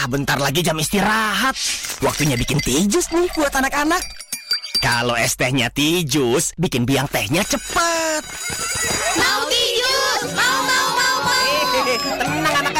bentar lagi jam istirahat. Waktunya bikin teh jus nih buat anak-anak. Kalau es tehnya teh jus, bikin biang tehnya cepet. Mau teh jus, mau. Tenang anak.